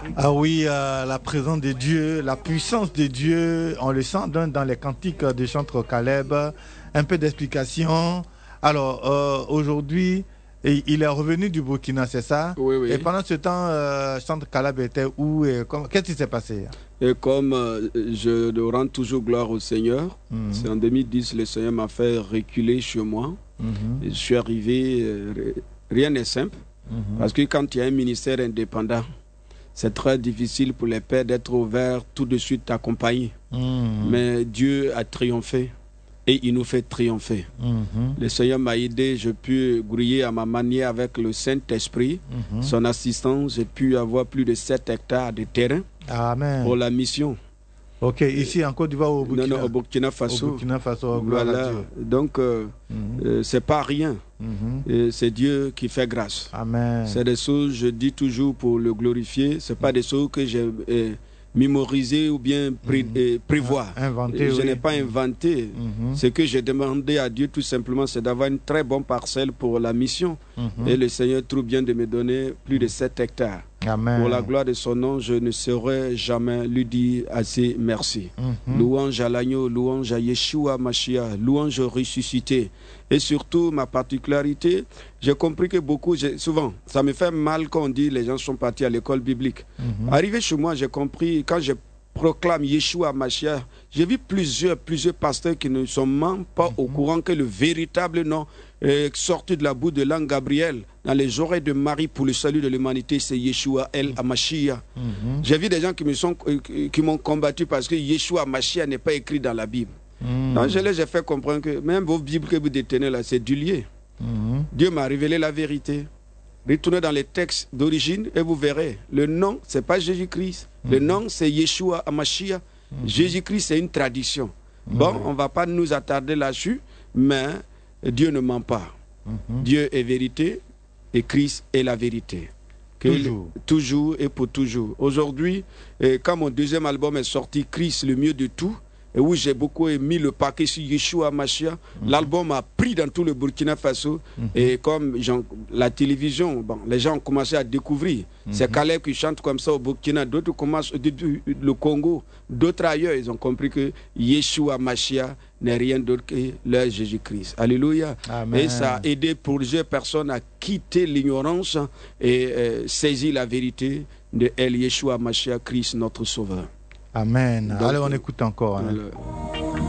Ah oui, la présence de Dieu, la puissance de Dieu, on le sent dans les cantiques de chantre Caleb. Un peu d'explication. Alors, aujourd'hui, il est revenu du Burkina, c'est ça? Oui, Et oui. pendant ce temps, chantre Caleb était où et qu'est-ce qui s'est passé? Et comme je rends toujours gloire au Seigneur, c'est Mhm, en 2010 le Seigneur m'a fait reculer chez moi. mhm, Et je suis arrivé, rien n'est simple, mhm, parce que quand il y a un ministère indépendant, c'est très difficile pour les pères d'être ouverts tout de suite accompagnés. mhm, Mais Dieu a triomphé et il nous fait triompher. mhm, Le Seigneur m'a aidé, je pu grouiller à ma manière avec le Saint-Esprit. mhm. Son assistance, j'ai pu avoir plus de 7 hectares de terrain pour Amen. la mission. Ok, ici en Côte d'Ivoire ou au Non, non, Burkina? au Burkina Au Faso. Burkina Faso, gloire à Voilà, Dieu. donc Mhm, c'est pas rien. mhm. C'est Dieu qui fait grâce. Amen. C'est des choses, je dis toujours pour le glorifier, c'est pas des choses que j'ai mémorisées ou bien prévoir. Inventé, Je oui. n'ai pas inventé. Mhm, Ce que j'ai demandé à Dieu tout simplement, c'est d'avoir une très bonne parcelle pour la mission. mhm. Et le Seigneur trouve bien de me donner plus de 7 hectares. Amen. Pour la gloire de son nom, je ne saurais jamais lui dire assez merci. Mhm. Louange à l'agneau, louange à Yeshua Mashiach, louange au ressuscité. Et surtout, ma particularité, j'ai compris que souvent, ça me fait mal quand on dit les gens sont partis à l'école biblique. Mhm. Arrivé chez moi, j'ai compris, quand je proclame Yeshua Mashiach, j'ai vu plusieurs pasteurs qui ne sont même pas au courant que le véritable nom sorti de la bouche de l'ange Gabriel dans les oreilles de Marie pour le salut de l'humanité, c'est Yeshua El Hamashiach. Mhm. J'ai vu des gens qui m'ont combattu parce que Yeshua Hamashiach n'est pas écrit dans la Bible. Mhm. Donc je les ai fait comprendre que même vos Bibles que vous détenez là, c'est du lié. Mhm. Dieu m'a révélé la vérité. Retournez dans les textes d'origine et vous verrez. Le nom, ce n'est pas Jésus-Christ. Le nom, c'est Yeshua Hamashiach. Jésus-Christ, c'est une tradition. Bon, on ne va pas nous attarder là-dessus, mais Dieu ne ment pas. Dieu est vérité et Christ est la vérité. Toujours et pour toujours. Aujourd'hui, quand mon deuxième album est sorti, Christ, le mieux de tout, et où j'ai beaucoup mis le paquet sur Yeshua Mashiach, l'album a pris dans tout le Burkina Faso. Et comme la télévision, bon, les gens ont commencé à découvrir. C'est Caleb qui chante comme ça au Burkina, d'autres commencent le Congo, d'autres ailleurs. Ils ont compris que Yeshua Mashiach n'est rien d'autre que leur Jésus-Christ. Alléluia. Amen. Et ça a aidé plusieurs personnes à quitter l'ignorance et saisir la vérité de El Yeshua Mashiach, Christ, notre Sauveur. Amen. Donc, allez, on écoute encore. Hein.